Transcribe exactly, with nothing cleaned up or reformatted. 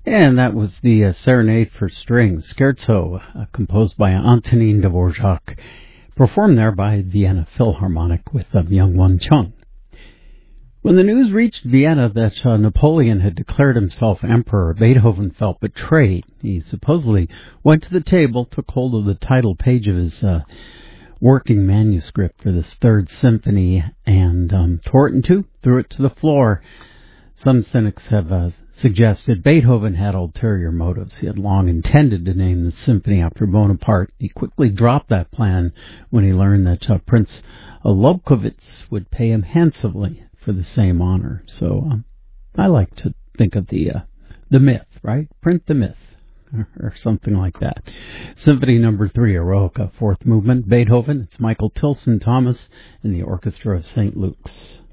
And that was the uh, Serenade for Strings, Scherzo, uh, composed by Antonin Dvorak, performed there by Vienna Philharmonic with um, Young-Won Chung. When the news reached Vienna that uh, Napoleon had declared himself emperor, Beethoven felt betrayed. He supposedly went to the table, took hold of the title page of his uh, working manuscript for this third symphony, and um, tore it in two, threw it to the floor. Some cynics have uh, suggested Beethoven had ulterior motives. He had long intended to name the symphony after Bonaparte. He quickly dropped that plan when he learned that uh, Prince Lobkowitz would pay him handsomely for the same honor. So um, I like to think of the uh, the myth, right? Print the myth, or, or something like that. Symphony number three, Eroica, fourth movement, Beethoven. It's Michael Tilson Thomas and the Orchestra of Saint Luke's.